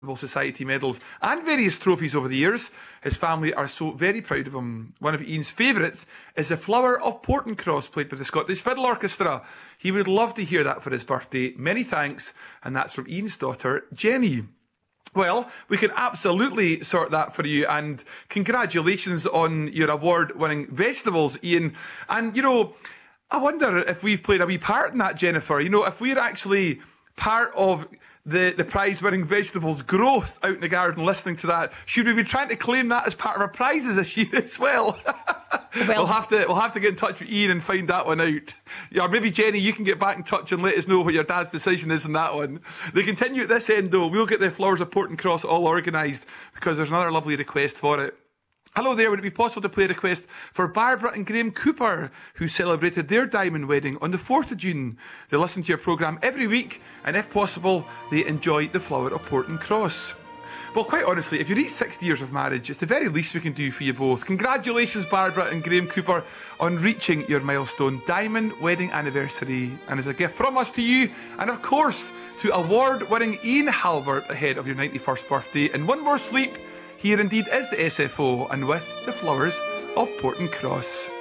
Society medals and various trophies over the years. His family are so very proud of him. One of Ian's favourites is the Flower of Portincross, played by the Scottish Fiddle Orchestra. He would love to hear that for his birthday. Many thanks. And that's from Ian's daughter, Jenny. Well, we can absolutely sort that for you, and congratulations on your award-winning vegetables, Ian. And, you know, I wonder if we've played a wee part in that, Jennifer. You know, if we're actually part of the prize-winning vegetables growth out in the garden listening to that, should we be trying to claim that as part of our prizes this year as well? We'll have to get in touch with Ian and find that one out. Yeah, or maybe Jenny, you can get back in touch and let us know what your dad's decision is on that one. They continue at this end though. We'll get the Flowers of Portincross all organised because there's another lovely request for it. Hello there, would it be possible to play a request for Barbara and Graham Cooper, who celebrated their diamond wedding on the 4th of June? They listen to your programme every week, and if possible, they enjoy the Flower of Portincross. Well, quite honestly, if you reach 60 years of marriage, it's the very least we can do for you both. Congratulations, Barbara and Graham Cooper, on reaching your milestone diamond wedding anniversary. And as a gift from us to you, and of course, to award-winning Ian Halbert ahead of your 91st birthday, and one more sleep, here indeed is the SFO, and with the Flowers of Portincross.